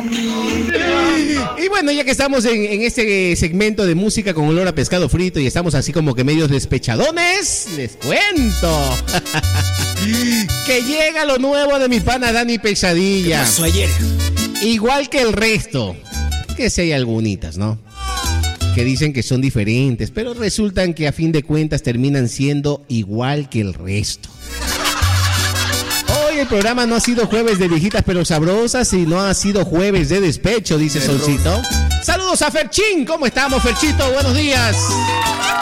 Y bueno, ya que estamos en este segmento de música con olor a pescado frito y estamos así como que medios despechadones, les cuento que llega lo nuevo de mi pana Dani Pesadilla. ¿Qué pasó ayer? Igual que el resto, que sí hay algunitas, ¿no? Que dicen que son diferentes, pero resultan que a fin de cuentas terminan siendo igual que el resto. Hoy el programa no ha sido jueves de viejitas pero sabrosas, sino ha sido jueves de despecho, dice Solcito. Saludos a Ferchín, ¿cómo estamos, Ferchito? Buenos días.